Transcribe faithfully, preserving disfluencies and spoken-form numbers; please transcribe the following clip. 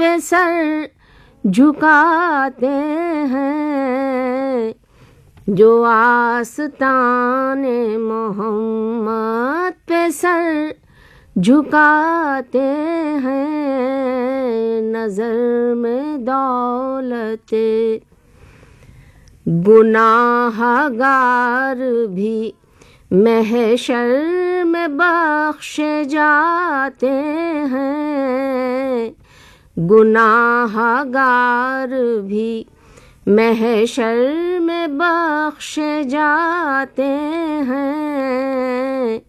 पे सर झुकाते हैं, जो आस्ताने मोहम्मद पे सर झुकाते हैं। नजर में दौलते गुनाहगार भी महशर में बख्शे जाते हैं, गुनाहगार भी महशर में बख्शे जाते हैं।